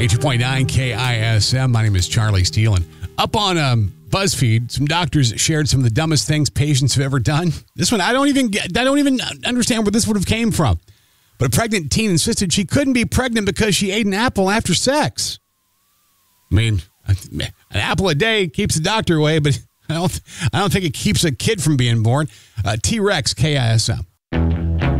92.9 KISM. My name is Charlie Steele. And up on BuzzFeed, some doctors shared some of the dumbest things patients have ever done. This one, I don't even understand where this would have came from. But a pregnant teen insisted she couldn't be pregnant because she ate an apple after sex. I mean, an apple a day keeps the doctor away, but I don't think it keeps a kid from being born. T-Rex, KISM.